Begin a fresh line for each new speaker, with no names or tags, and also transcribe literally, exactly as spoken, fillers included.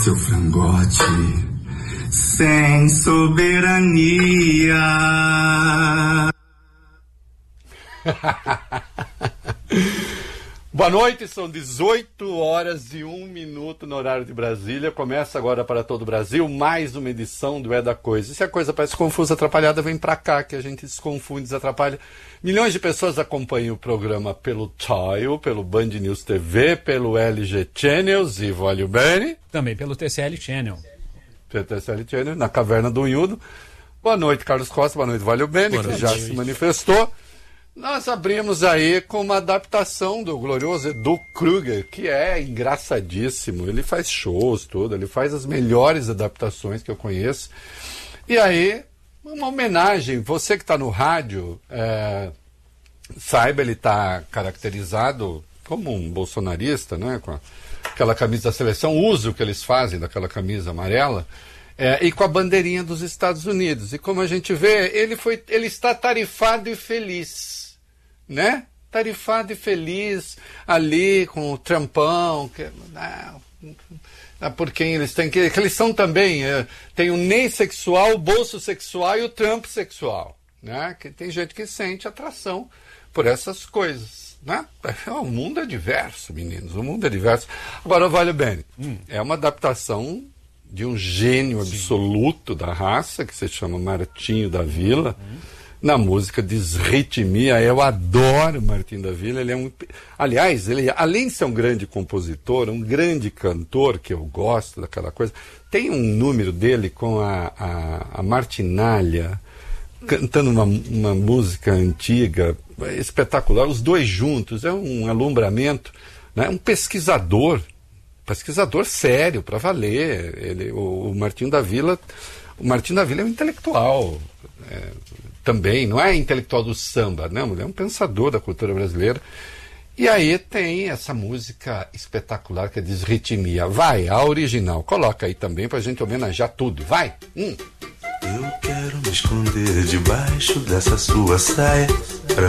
Seu frangote sem soberania.
Boa noite, são dezoito horas e um minuto no horário de Brasília. Começa agora para todo o Brasil mais uma edição do É da Coisa. E se a coisa parece confusa, atrapalhada, vem pra cá que a gente desconfunde, desatrapalha. Milhões de pessoas acompanham o programa pelo Tile, pelo Band News T V, pelo L G Channels e Valeu Bene.
Também pelo T C L Channel.
Pelo T C L Channel, na Caverna do Unhudo. Boa noite, Carlos Costa. Boa noite, Valeu Bene, que já se manifestou. Nós abrimos aí com uma adaptação do glorioso Edu Kruger, que é engraçadíssimo. Ele faz shows, tudo, ele faz as melhores adaptações que eu conheço. E aí, uma homenagem. Você que está no rádio, é, saiba, ele está caracterizado como um bolsonarista, né? Com a, aquela camisa da seleção, o uso que eles fazem daquela camisa amarela. É, e com a bandeirinha dos Estados Unidos. E como a gente vê, ele, foi, ele está tarifado e feliz. Né? Tarifado e feliz ali com o Trumpão, que, não, por quem eles têm, que, que eles são também, é, tem o Ney sexual, o bolso sexual e o Trump sexual, né? Que tem gente que sente atração por essas coisas, né? O mundo é diverso, meninos, o mundo é diverso. Agora, Valeu Bene, hum. é uma adaptação de um gênio absoluto da raça, que se chama Martinho da Vila, hum. na música Desritmia. Eu adoro Martinho da Vila. Ele é um, aliás, ele, além de ser um grande compositor, um grande cantor, que eu gosto daquela coisa, tem um número dele com a, a, a Martinalha, cantando uma, uma música antiga, espetacular, os dois juntos, é um alumbramento, né? Um pesquisador, pesquisador sério, para valer. Ele, o, o Martinho da Vila, o Martinho da Vila é um intelectual, é, também, não é intelectual do samba, não, ele é um pensador da cultura brasileira. E aí tem essa música espetacular que é Desritmia. Vai, a original, coloca aí também pra gente homenagear tudo, vai! Hum.
Eu quero me esconder debaixo dessa sua saia, pra